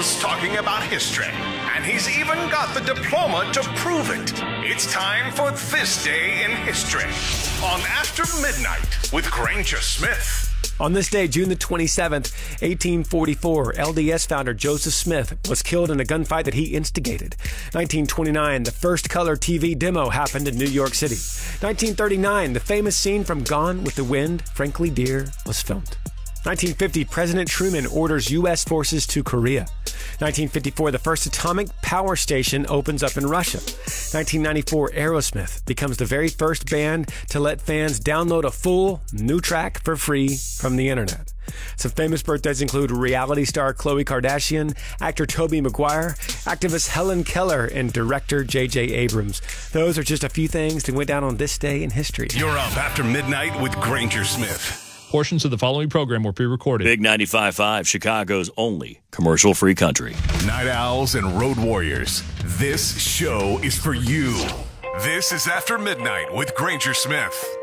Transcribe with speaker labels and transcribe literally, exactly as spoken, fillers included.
Speaker 1: loves talking about history, and he's even got the diploma to prove it. It's time for This Day in History on After Midnight with Granger Smith.
Speaker 2: On this day, June the twenty-seventh, eighteen forty-four, L D S founder Joseph Smith was killed in a gunfight that he instigated. nineteen twenty-nine, the first color T V demo happened in New York City. nineteen thirty-nine, the famous scene from Gone with the Wind, Frankly Dear, was filmed. nineteen fifty, President Truman orders U S forces to Korea. nineteen fifty-four, the first atomic power station opens up in Russia. nineteen ninety-four, Aerosmith becomes the very first band to let fans download a full new track for free from the internet. Some famous birthdays include reality star Khloe Kardashian, actor Tobey Maguire, activist Helen Keller, and director J J Abrams. Those are just a few things that went down on this day in history.
Speaker 1: You're up After Midnight with Granger Smith.
Speaker 3: Portions of the following program were pre-recorded.
Speaker 4: Big ninety-five point five, Chicago's only commercial-free country.
Speaker 1: Night owls and road warriors, this show is for you. This is After Midnight with Granger Smith.